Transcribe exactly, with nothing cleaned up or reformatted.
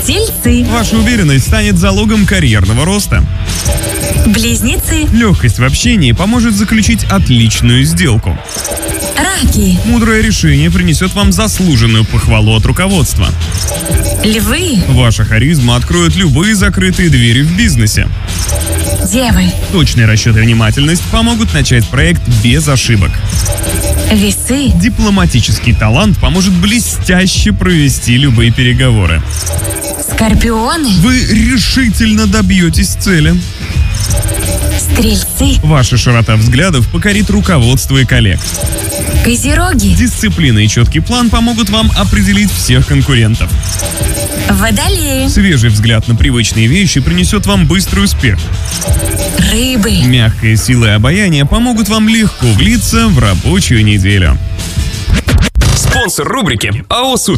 Тельцы. Ваша уверенность станет залогом карьерного роста. Близнецы. Легкость в общении поможет заключить отличную сделку. Раки. Мудрое решение принесет вам заслуженную похвалу от руководства. Львы. Ваша харизма откроет любые закрытые двери в бизнесе. Девы. Точный расчет и внимательность помогут начать проект без ошибок. Весы. Дипломатический талант поможет блестяще провести любые переговоры. Скорпионы. Вы решительно добьетесь цели. Стрельцы. Ваша широта взглядов покорит руководство и коллег. Козероги. Дисциплина и четкий план помогут вам определить всех конкурентов. Водолеи. Свежий взгляд на привычные вещи принесет вам быстрый успех. Рыбы. Мягкая сила и обаяние помогут вам легко влиться в рабочую неделю. Спонсор рубрики АО «Супер».